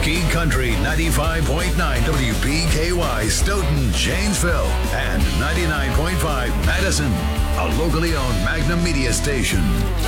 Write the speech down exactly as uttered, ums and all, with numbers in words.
Talking Country ninety-five point nine W B K Y, Stoughton, Janesville, and ninety-nine point five Madison, a locally owned Magnum media station.